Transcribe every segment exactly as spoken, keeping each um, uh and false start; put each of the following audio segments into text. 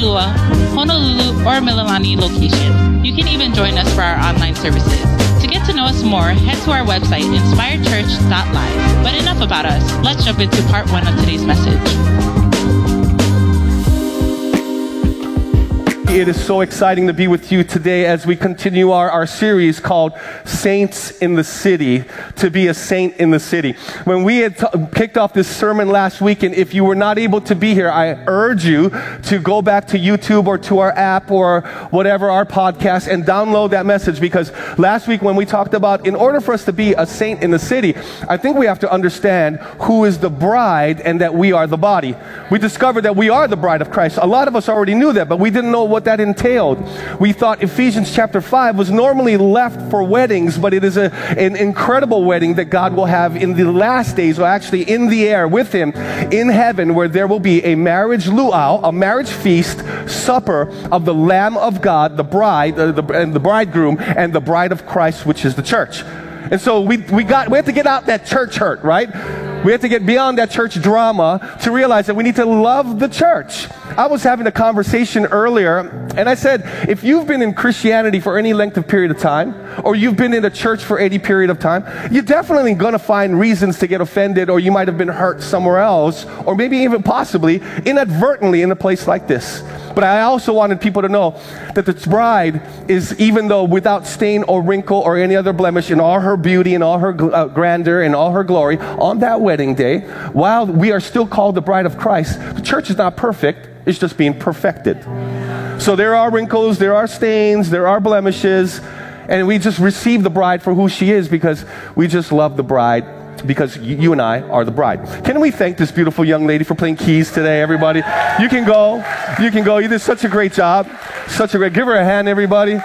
Kailua, Honolulu, or Mililani location. You can even join us for our online services. To get to know us more, head to our website, inspired church dot live. But enough about us. Let's jump into part one of today's message. It is so exciting to be with you today as we continue our, our series called Saints in the City, to be a saint in the city. When we had t- kicked off this sermon last week, and if you were not able to be here, I urge you to go back to YouTube or to our app or whatever, our podcast, and download that message, because last week when we talked about in order for us to be a saint in the city, I think we have to understand who is the bride and that we are the body. We discovered that we are the bride of Christ. A lot of us already knew that, but we didn't know what that entailed. We thought Ephesians chapter five was normally left for weddings, but it is a, an incredible wedding that God will have in the last days, or actually in the air with Him in heaven, where there will be a marriage luau, a marriage feast, supper of the Lamb of God, the bride, uh, the, and the bridegroom, and the bride of Christ, which is the church. And so we we got we had to get out that church hurt, right? We had to get beyond that church drama to realize that we need to love the church. I was having a conversation earlier, and I said, if you've been in Christianity for any length of period of time, or you've been in a church for any period of time, you're definitely going to find reasons to get offended, or you might have been hurt somewhere else, or maybe even possibly inadvertently in a place like this. But I also wanted people to know that the bride is, even though without stain or wrinkle or any other blemish, in all her beauty and all her uh, grandeur and all her glory, on that wedding day, while we are still called the bride of Christ, the church is not perfect, it's just being perfected. So there are wrinkles, there are stains, there are blemishes, and we just receive the bride for who she is, because we just love the bride, because you and I are the bride. Can we thank this beautiful young lady for playing keys today, everybody? You can go. You can go. You did such a great job. Such a great, give her a hand, everybody.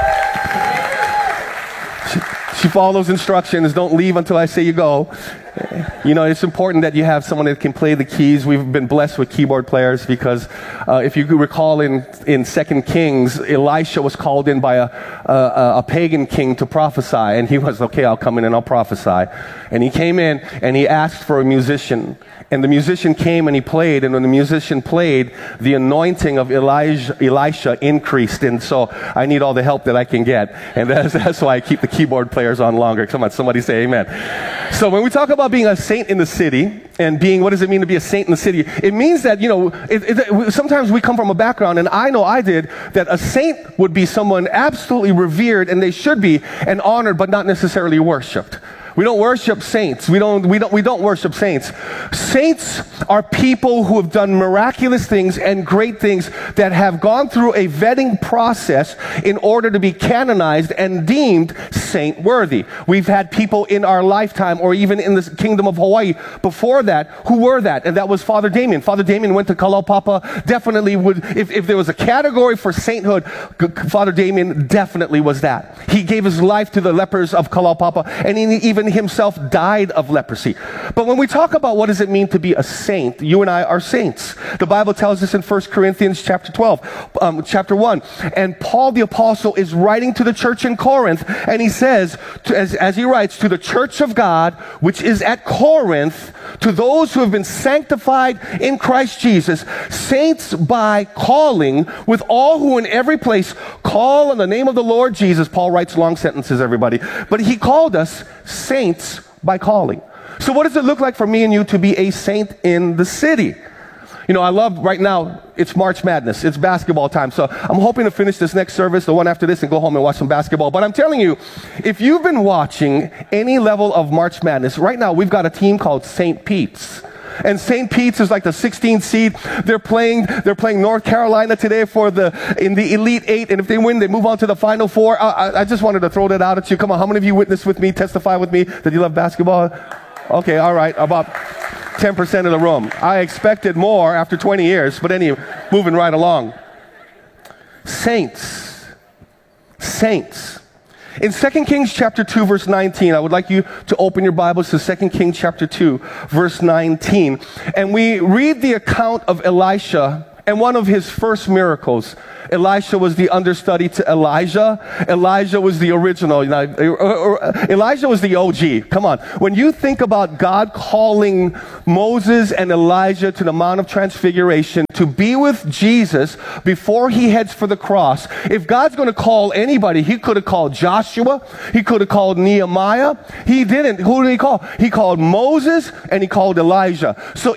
She, she follows instructions. Don't leave until I say you go. You know, it's important that you have someone that can play the keys. We've been blessed with keyboard players, because uh, if you recall in, in Second Kings, Elisha was called in by a, a, a pagan king to prophesy. And he was, okay, I'll come in and I'll prophesy. And he came in and he asked for a musician. And the musician came and he played. And when the musician played, the anointing of Elijah, Elisha increased. And so I need all the help that I can get. And that's, that's why I keep the keyboard players on longer. Come on, somebody say amen. So when we talk about being a saint in the city, and being, what does it mean to be a saint in the city? It means that, you know, it, it, sometimes we come from a background, and I know I did, that a saint would be someone absolutely revered, and they should be, and honored, but not necessarily worshipped. We don't worship saints. We don't, we don't, we don't worship saints. Saints are people who have done miraculous things and great things that have gone through a vetting process in order to be canonized and deemed saint-worthy. We've had people in our lifetime, or even in the kingdom of Hawaii before that, who were that, and that was Father Damien. Father Damien went to Kalaupapa, definitely would, if, if there was a category for sainthood, Father Damien definitely was that. He gave his life to the lepers of Kalaupapa, and he even himself died of leprosy. But when we talk about what does it mean to be a saint, you and I are saints. The Bible tells us in First Corinthians chapter twelve, um, chapter one, and Paul the apostle is writing to the church in Corinth, and he says, to, as, as he writes, to the church of God, which is at Corinth, to those who have been sanctified in Christ Jesus, saints by calling, with all who in every place call on the name of the Lord Jesus. Paul writes long sentences, everybody. But he called us saints by calling. So what does it look like for me and you to be a saint in the city? You know, I love right now, it's March Madness. It's basketball time. So I'm hoping to finish this next service, the one after this, and go home and watch some basketball. But I'm telling you, if you've been watching any level of March Madness, right now we've got a team called Saint Pete's. And Saint Pete's is like the sixteenth seed. They're playing, they're playing North Carolina today for the, in the Elite Eight. And if they win, they move on to the Final Four. I, I, I just wanted to throw that out at you. Come on, how many of you witness with me, testify with me that you love basketball? Okay, all right, about ten percent of the room. I expected more after twenty years, but anyway, moving right along. Saints. Saints. In Second Kings chapter two, verse nineteen, I would like you to open your Bibles to Second Kings chapter two, verse nineteen. And we read the account of Elisha and one of his first miracles. Elisha was the understudy to Elijah. Elijah was the original. You know, Elijah was the O G. Come on. When you think about God calling Moses and Elijah to the Mount of Transfiguration to be with Jesus before he heads for the cross. If God's going to call anybody, he could have called Joshua. He could have called Nehemiah. He didn't. Who did he call? He called Moses and he called Elijah. So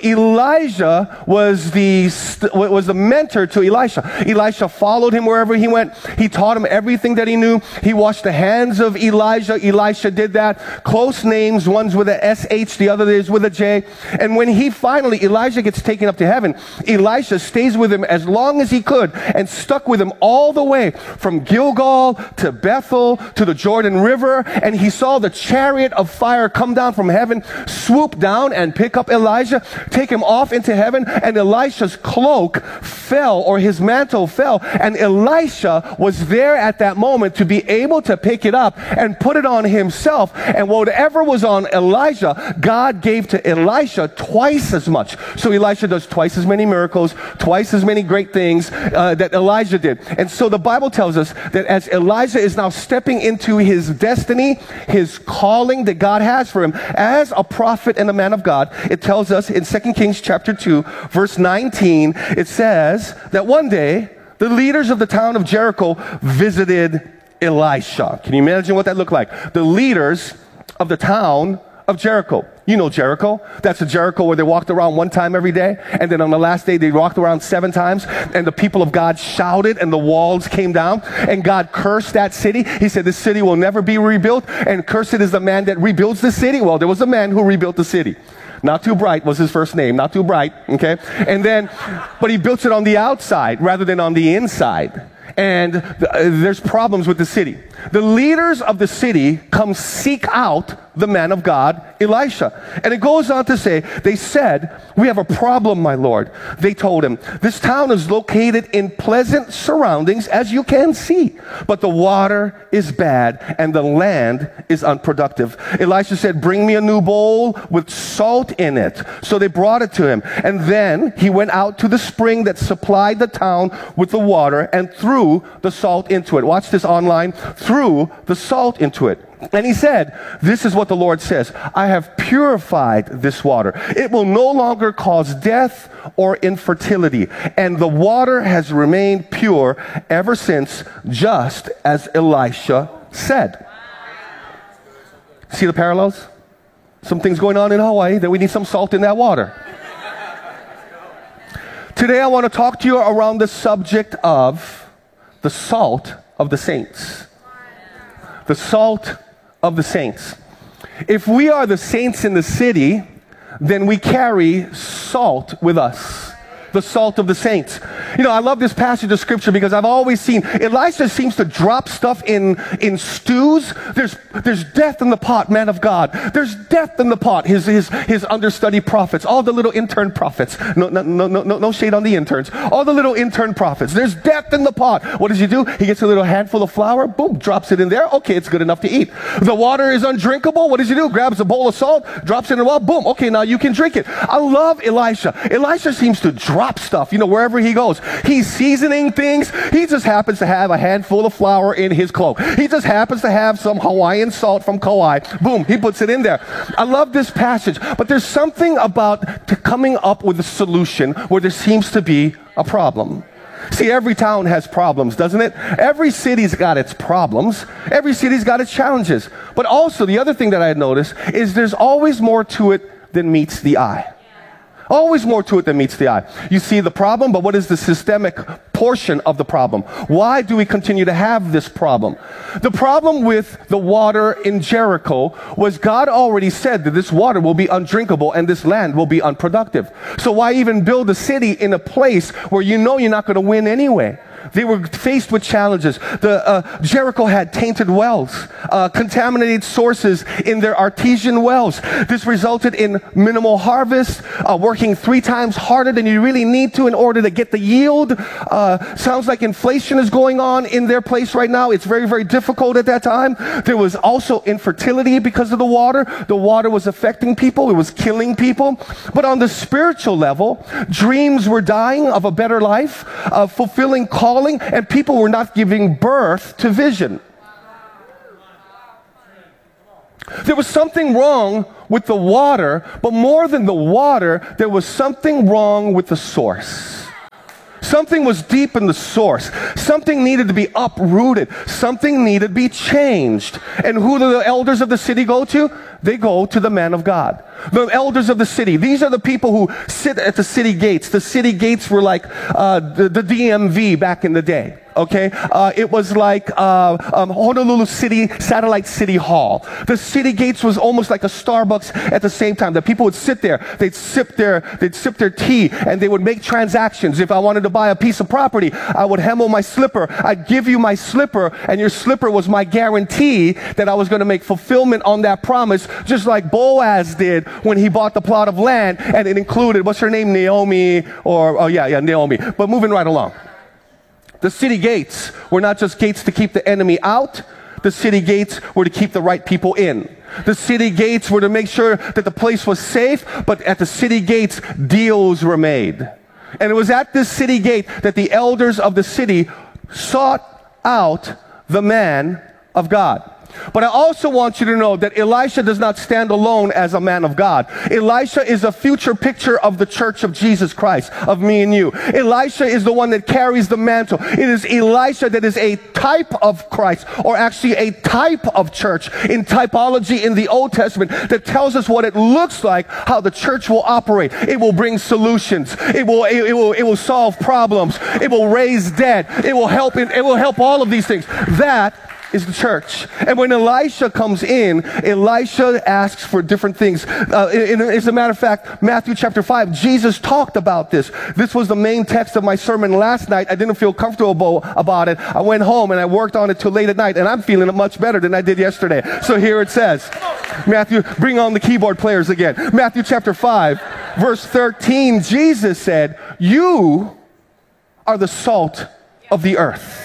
Elijah was the, was the mentor to Elisha. Elisha followed him wherever he went. He taught him everything that he knew. He washed the hands of Elijah. Elisha did that. Close names, one's with a S H, the other is with a J. And when he finally, Elijah gets taken up to heaven, Elisha stays with him as long as he could and stuck with him all the way from Gilgal to Bethel to the Jordan River. And he saw the chariot of fire come down from heaven, swoop down and pick up Elijah, take him off into heaven. And Elisha's cloak fell, or his mantle fell. And Elisha was there at that moment to be able to pick it up and put it on himself. And whatever was on Elijah, God gave to Elisha twice as much. So Elisha does twice as many miracles, twice as many great things uh, that Elijah did. And so the Bible tells us that as Elijah is now stepping into his destiny, his calling that God has for him as a prophet and a man of God, it tells us in Second Kings chapter two, verse nineteen, it says that one day the leaders of the town of Jericho visited Elisha. Can you imagine what that looked like? The leaders of the town of Jericho. You know Jericho. That's a Jericho where they walked around one time every day, and then on the last day they walked around seven times, and the people of God shouted and the walls came down, and God cursed that city. He said, this city will never be rebuilt, and cursed is the man that rebuilds the city. Well, there was a man who rebuilt the city. Not Too Bright was his first name. Not Too Bright, okay? And then, but he built it on the outside rather than on the inside. And th- uh, there's problems with the city. The leaders of the city come seek out the man of God, Elisha. And it goes on to say, they said, we have a problem, my Lord. They told him, this town is located in pleasant surroundings, as you can see, but the water is bad and the land is unproductive. Elisha said, bring me a new bowl with salt in it. So they brought it to him. And then he went out to the spring that supplied the town with the water and threw the salt into it. Watch this online. Threw the salt into it. And he said, this is what the Lord says, I have purified this water. It will no longer cause death or infertility. And the water has remained pure ever since, just as Elisha said. See the parallels? Some things going on in Hawaii that we need some salt in that water. Today I want to talk to you around the subject of the salt of the saints. The salt of the saints. If we are the saints in the city, then we carry salt with us. The salt of the saints. You know, I love this passage of scripture because I've always seen Elisha seems to drop stuff in, in stews. There's, there's death in the pot, man of God. There's death in the pot, his, his, his understudy prophets, all the little intern prophets. No, no, no, no, no shade on the interns. All the little intern prophets. There's death in the pot. What does he do? He gets a little handful of flour, boom, drops it in there. Okay, it's good enough to eat. The water is undrinkable. What does he do? Grabs a bowl of salt, drops it in the well, boom, okay, now you can drink it. I love Elisha. Elisha seems to drop stuff, you know, wherever he goes. He's seasoning things. He just happens to have a handful of flour in his cloak. He just happens to have some Hawaiian salt from Kauai. Boom, he puts it in there. I love this passage, but there's something about to coming up with a solution where there seems to be a problem. See, every town has problems, doesn't it? Every city's got its problems. Every city's got its challenges. But also, the other thing that I noticed is there's always more to it than meets the eye. Always more to it than meets the eye. You see the problem, but what is the systemic portion of the problem? Why do we continue to have this problem? The problem with the water in Jericho was God already said that this water will be undrinkable and this land will be unproductive. So why even build a city in a place where you know you're not going to win anyway? They were faced with challenges. The uh, Jericho had tainted wells, uh, contaminated sources in their artesian wells. This resulted in minimal harvest, uh, working three times harder than you really need to in order to get the yield. Uh, sounds like inflation is going on in their place right now. It's very, very difficult at that time. There was also infertility because of the water. The water was affecting people. It was killing people. But on the spiritual level, dreams were dying of a better life, uh, fulfilling calling. And people were not giving birth to vision. There was something wrong with the water, but more than the water, there was something wrong with the source. Something was deep in the source. Something needed to be uprooted. Something needed to be changed. And who do the elders of the city go to? They go to the man of God. The elders of the city. These are the people who sit at the city gates. The city gates were like uh, the, the D M V back in the day. Okay, uh, it was like uh, um, Honolulu City Satellite City Hall. The city gates was almost like a Starbucks at the same time. The people would sit there, they'd sip their, they'd sip their tea, and they would make transactions. If I wanted to buy a piece of property, I would hemo my slipper. I'd give you my slipper, and your slipper was my guarantee that I was going to make fulfillment on that promise, just like Boaz did when he bought the plot of land, and it included, what's her name, Naomi, or oh yeah, yeah, Naomi. But moving right along. The city gates were not just gates to keep the enemy out. The city gates were to keep the right people in. The city gates were to make sure that the place was safe, but at the city gates, deals were made. And it was at this city gate that the elders of the city sought out the man of God. But I also want you to know that Elisha does not stand alone as a man of God. Elisha is a future picture of the church of Jesus Christ, of me and you. Elisha is the one that carries the mantle. It is Elisha that is a type of Christ, or actually a type of church in typology in the Old Testament that tells us what it looks like, how the church will operate. It will bring solutions. It will, it, it will, it will solve problems. It will raise dead. It will help, in, it will help all of these things. That is the church. And when Elisha comes in, Elisha asks for different things. Uh, in, in, as a matter of fact, Matthew chapter five, Jesus talked about this. This was the main text of my sermon last night. I didn't feel comfortable about it. I went home and I worked on it till late at night, and I'm feeling it much better than I did yesterday. So here it says, Matthew, bring on the keyboard players again. Matthew chapter five, verse thirteen, Jesus said, "You are the salt of the earth."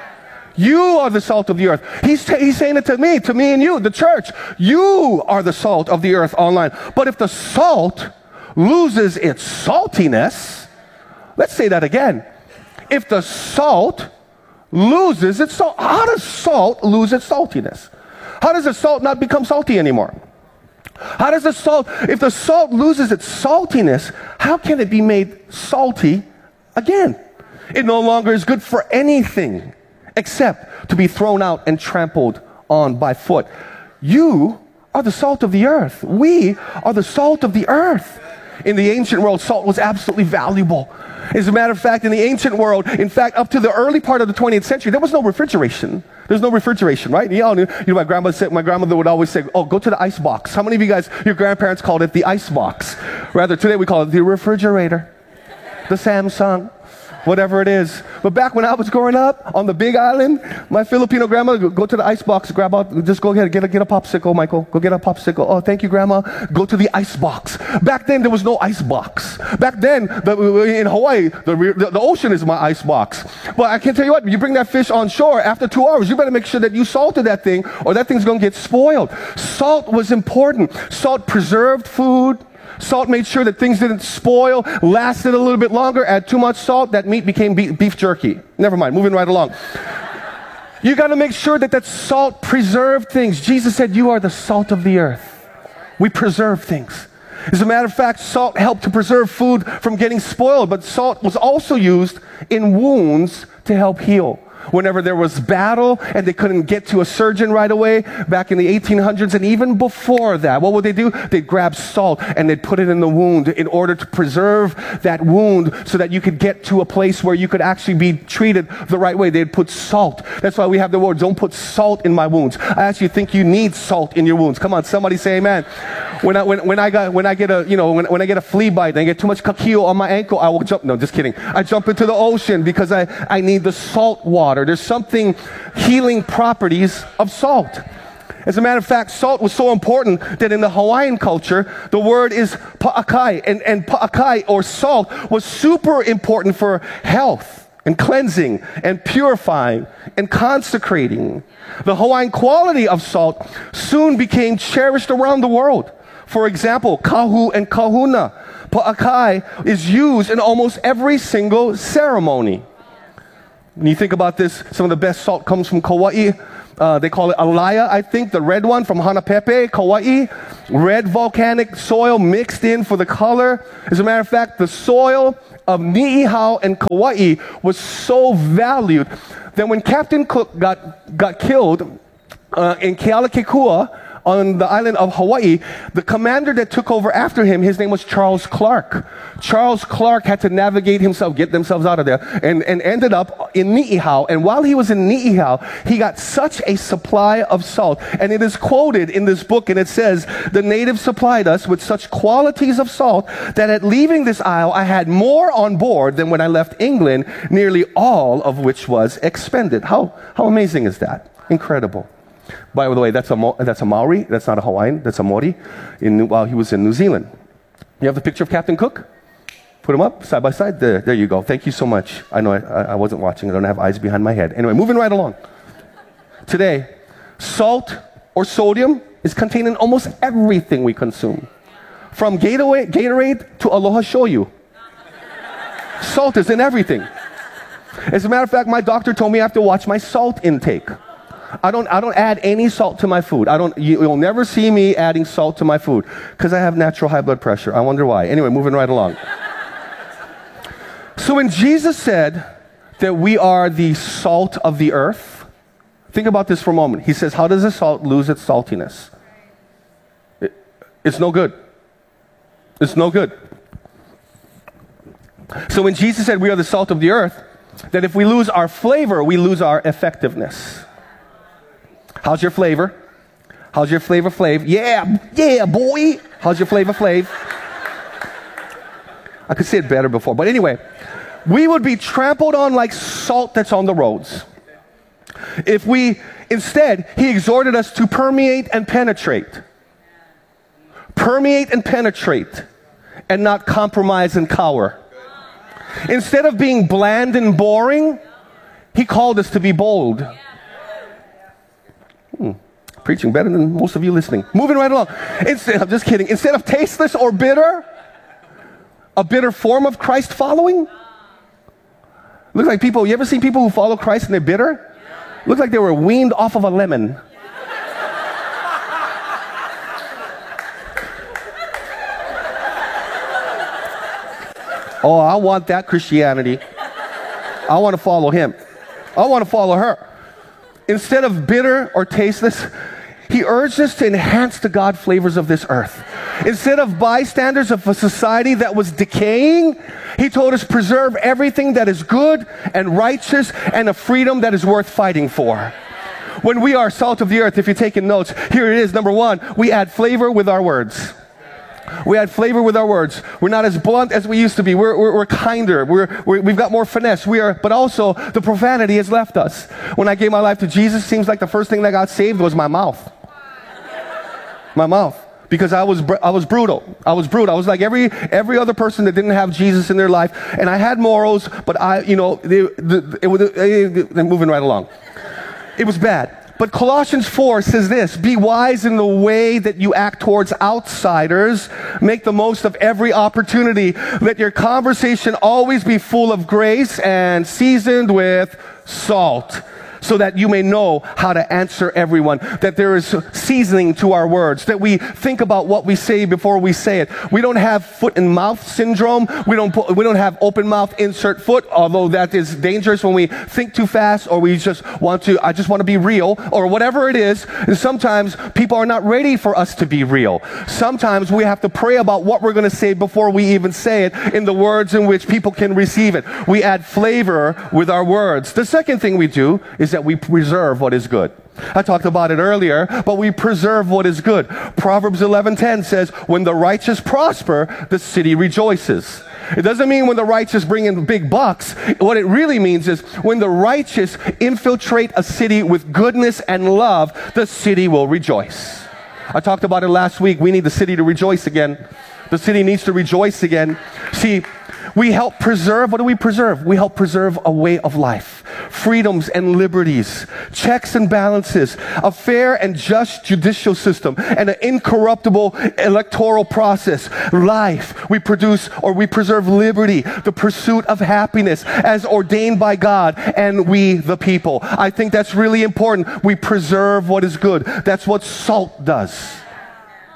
You are the salt of the earth. He's, t- he's saying it to me, to me and you, the church. You are the salt of the earth online. But if the salt loses its saltiness, let's say that again. If the salt loses its salt, how does salt lose its saltiness? How does the salt not become salty anymore? How does the salt, if the salt loses its saltiness, how can it be made salty again? It no longer is good for anything except to be thrown out and trampled on by foot. You are the salt of the earth. We are the salt of the earth. In the ancient world, salt was absolutely valuable. As a matter of fact, in the ancient world, in fact, up to the early part of the twentieth century, there was no refrigeration. There's no refrigeration, right? You know, you know my grandmother said, my grandmother would always say, "Oh, go to the ice box." How many of you guys, your grandparents called it the ice box? Rather, today we call it the refrigerator, the Samsung, whatever it is. But back when I was growing up on the Big Island, my Filipino grandmother would go to the ice box, grab out, just go ahead, get a, get a popsicle, Michael. Go get a popsicle. Oh, thank you, Grandma. Go to the ice box. Back then, there was no ice box. Back then, the, in Hawaii, the, the, the ocean is my ice box. But I can tell you what, you bring that fish on shore, after two hours, you better make sure that you salted that thing, or that thing's going to get spoiled. Salt was important. Salt preserved food. Salt made sure that things didn't spoil, lasted a little bit longer. Add too much salt, that meat became beef, beef jerky. Never mind, moving right along. You got to make sure that that salt preserved things. Jesus said, "You are the salt of the earth." We preserve things. As a matter of fact, salt helped to preserve food from getting spoiled, but salt was also used in wounds to help heal. Whenever there was battle and they couldn't get to a surgeon right away, back in the eighteen hundreds and even before that, what would they do? They'd grab salt and they'd put it in the wound in order to preserve that wound so that you could get to a place where you could actually be treated the right way. They'd put salt. That's why we have the word, "Don't put salt in my wounds." I actually think you need salt in your wounds. Come on, somebody say amen. When I, when, when I got, when I get a, you know, when, when I get a flea bite and I get too much kakio on my ankle, I will jump, no, just kidding. I jump into the ocean because I, I need the salt water. There's something healing properties of salt. As a matter of fact, salt was so important that in the Hawaiian culture, the word is pa'akai, and, and pa'akai, or salt, was super important for health and cleansing and purifying and consecrating. The Hawaiian quality of salt soon became cherished around the world. For example, kahu and kahuna, pa'akai, is used in almost every single ceremony. When you think about this, some of the best salt comes from Kauai. Uh, they call it Alaya, I think, the red one from Hanapepe, Kauai. Red volcanic soil mixed in for the color. As a matter of fact, the soil of Niihau and Kauai was so valued that when Captain Cook got, got killed uh, in Kealakekua on the island of Hawaii, the commander that took over after him, his name was Charles Clark. Charles Clark had to navigate himself, get themselves out of there, and, and ended up in Niihau. And while he was in Niihau, he got such a supply of salt. And it is quoted in this book, and it says, the natives supplied us with such qualities of salt that at leaving this isle, I had more on board than when I left England, nearly all of which was expended. How, how amazing is that? Incredible. By the way, that's a, Mo- that's a Maori. That's not a Hawaiian. That's a Maori in, while he was in New Zealand. You have the picture of Captain Cook? Put them up side by side. There, there you go. Thank you so much. I know I, I wasn't watching. I don't have eyes behind my head. Anyway, moving right along. Today, salt or sodium is contained in almost everything we consume. From Gatorade, Gatorade to Aloha Shoyu. Salt is in everything. As a matter of fact, my doctor told me I have to watch my salt intake. I don't, I don't add any salt to my food. I don't, you, you'll never see me adding salt to my food because I have natural high blood pressure. I wonder why. Anyway, moving right along. So when Jesus said that we are the salt of the earth, think about this for a moment. He says, how does the salt lose its saltiness? It, it's no good. It's no good. So when Jesus said we are the salt of the earth, that if we lose our flavor, we lose our effectiveness. How's your flavor? How's your flavor flav? Yeah, yeah, boy. How's your flavor flav? I could say it better before. But anyway, we would be trampled on like salt that's on the roads. If we, instead, he exhorted us to permeate and penetrate. Permeate and penetrate, and not compromise and cower. Instead of being bland and boring, he called us to be bold. Hmm. Preaching better than most of you listening. Moving right along. Instead, I'm just kidding. Instead of tasteless or bitter, a bitter form of Christ following. Looks like people, you ever seen people who follow Christ and they're bitter? Looks like they were weaned off of a lemon. Oh, I want that Christianity. I want to follow him. I want to follow her. Instead of bitter or tasteless, he urged us to enhance the God flavors of this earth. Instead of bystanders of a society that was decaying, he told us preserve everything that is good and righteous and a freedom that is worth fighting for. When we are salt of the earth, if you're taking notes, here it is. Number one, we add flavor with our words. We add flavor with our words. We're not as blunt as we used to be. We're, we're, we're kinder. We're, we're, we've got more finesse. We are, but also the profanity has left us. When I gave my life to Jesus, it seems like the first thing that got saved was my mouth. My mouth. Because I was, br- I was brutal. I was brutal. I was like every, every other person that didn't have Jesus in their life. And I had morals, but I, you know, they, the, it was, they're moving right along. It was bad. But Colossians four says this, be wise in the way that you act towards outsiders. Make the most of every opportunity. Let your conversation always be full of grace and seasoned with salt, so that you may know how to answer everyone, that there is seasoning to our words, that we think about what we say before we say it. We don't have foot and mouth syndrome. We don't, put, we don't have open mouth, insert foot, although that is dangerous when we think too fast or we just want to, I just want to be real or whatever it is. And sometimes people are not ready for us to be real. Sometimes we have to pray about what we're going to say before we even say it in the words in which people can receive it. We add flavor with our words. The second thing we do is that we preserve what is good. I talked about it earlier, but we preserve what is good. Proverbs eleven ten says, when the righteous prosper, the city rejoices. It doesn't mean when the righteous bring in big bucks. What it really means is when the righteous infiltrate a city with goodness and love, the city will rejoice. I talked about it last week. We need the city to rejoice again. The city needs to rejoice again. See, we help preserve, what do we preserve? We help preserve a way of life, freedoms and liberties, checks and balances, a fair and just judicial system, and an incorruptible electoral process. Life, we produce or we preserve liberty, the pursuit of happiness as ordained by God, and we the people. I think that's really important. We preserve what is good. That's what salt does.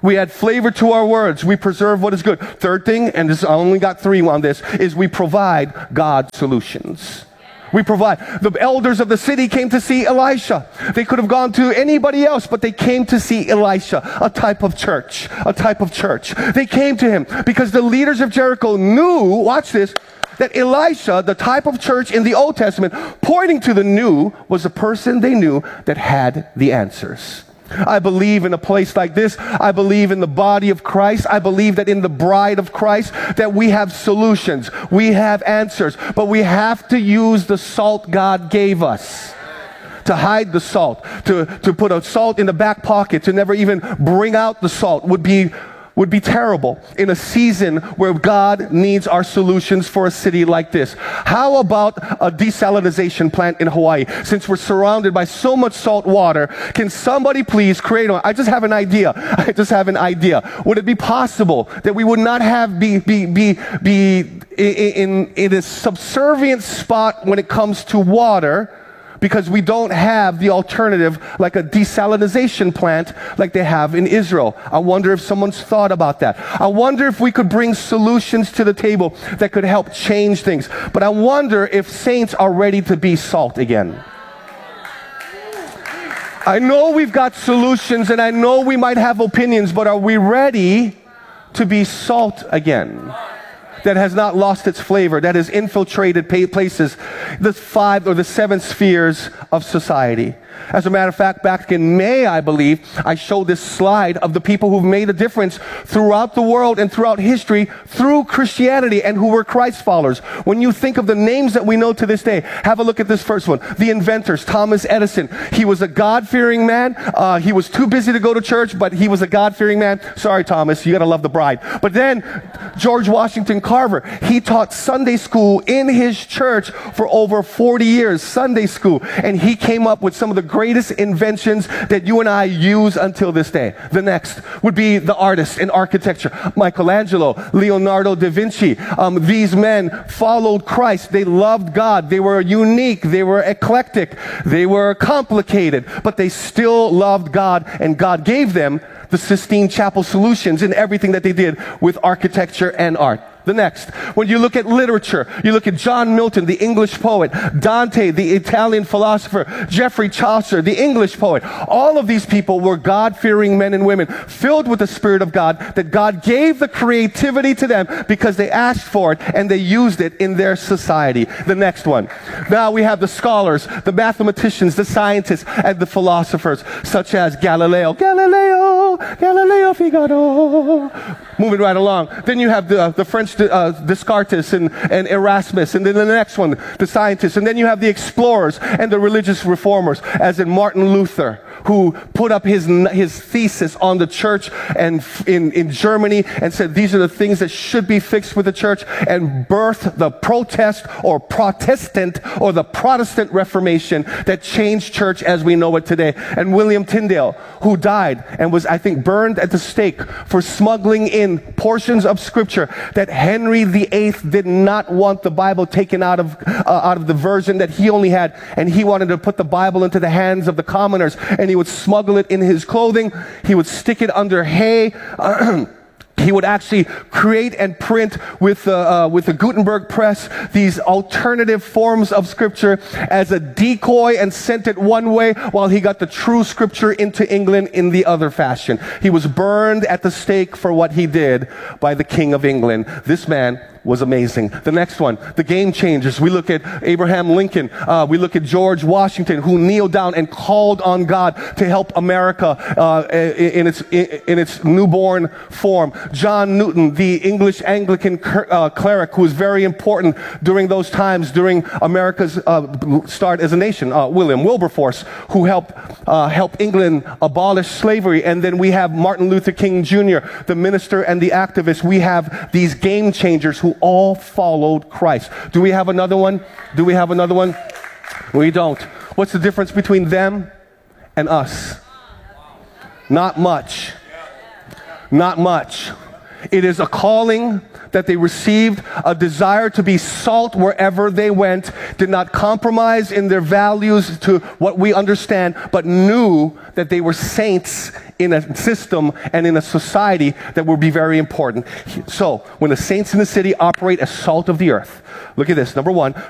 We add flavor to our words. We preserve what is good. Third thing, and this, I only got three on this, is we provide God solutions. We provide. The elders of the city came to see Elisha. They could have gone to anybody else, but they came to see Elisha, a type of church, a type of church. They came to him because the leaders of Jericho knew, watch this, that Elisha, the type of church in the Old Testament, pointing to the new, was a person they knew that had the answers. I believe in a place like this. I believe in the body of Christ. I believe that in the bride of Christ that we have solutions. We have answers. But we have to use the salt God gave us. To hide the salt. To, to put a salt in the back pocket. To never even bring out the salt would be would be terrible in a season where God needs our solutions for a city like this. How about a desalination plant in Hawaii? Since we're surrounded by so much salt water, can somebody please create one? I just have an idea. I just have an idea. Would it be possible that we would not have be be be be in in a subservient spot when it comes to water? Because we don't have the alternative like a desalination plant like they have in Israel. I wonder if someone's thought about that. I wonder if we could bring solutions to the table that could help change things. But I wonder if saints are ready to be salt again. I know we've got solutions and I know we might have opinions, but are we ready to be salt again? That has not lost its flavor, that has infiltrated places, the five or the seven spheres of society. As a matter of fact, back in May, I believe, I showed this slide of the people who've made a difference throughout the world and throughout history through Christianity and who were Christ followers. When you think of the names that we know to this day, have a look at this first one. The inventors, Thomas Edison. He was a God-fearing man. Uh, he was too busy to go to church, but he was a God-fearing man. Sorry, Thomas, you gotta love the bride. But then, George Washington Carver, he taught Sunday school in his church for over forty years, Sunday school. And he came up with some of the greatest inventions that you and I use until this day. The next would be the artists in architecture. Michelangelo, Leonardo da Vinci. Um, these men followed Christ. They loved God. They were unique. They were eclectic. They were complicated. But they still loved God, and God gave them the Sistine Chapel solutions in everything that they did with architecture and art. The next, when you look at literature, you look at John Milton, the English poet, Dante, the Italian philosopher, Geoffrey Chaucer, the English poet. All of these people were God-fearing men and women, filled with the Spirit of God, that God gave the creativity to them because they asked for it and they used it in their society. The next one. Now we have the scholars, the mathematicians, the scientists, and the philosophers, such as Galileo. Galileo, Galileo Figaro. Moving right along. Then you have the, uh, the French uh, Descartes and, and Erasmus, and then the next one, the scientists. And then you have the explorers and the religious reformers, as in Martin Luther, who put up his his thesis on the church and in, in Germany and said these are the things that should be fixed with the church, and birthed the protest or Protestant or the Protestant Reformation that changed church as we know it today. And William Tyndale, who died and was, I think, burned at the stake for smuggling in portions of scripture that Henry the Eighth did not want the Bible taken out of uh, out of the version that he only had, and he wanted to put the Bible into the hands of the commoners, and he would smuggle it in his clothing. He would stick it under hay. He would actually create and print with the, uh, with the Gutenberg press these alternative forms of scripture as a decoy and sent it one way while he got the true scripture into England in the other fashion. He was burned at the stake for what he did by the King of England. This man was amazing. The next one, the game changers. We look at Abraham Lincoln. Uh, we look at George Washington, who kneeled down and called on God to help America uh, in its in, in its newborn form. John Newton, the English Anglican uh, cleric, who was very important during those times, during America's uh, start as a nation. Uh, William Wilberforce, who helped uh, help England abolish slavery. And then we have Martin Luther King Junior, the minister and the activist. We have these game changers who all followed Christ. Do we have another one? Do we have another one? We don't. What's the difference between them and us? Not much. Not much. It is a calling that they received, a desire to be salt wherever they went, did not compromise in their values to what we understand, but knew that they were saints in a system and in a society that would be very important. So, when the saints in the city operate as salt of the earth, look at this. Number one,